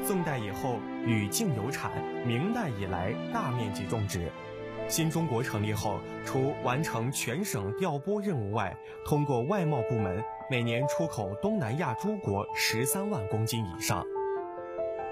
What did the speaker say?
宋代以后屡禁有产，明代以来大面积种植。新中国成立后，除完成全省调拨任务外，通过外贸部门每年出口东南亚诸国13万公斤以上。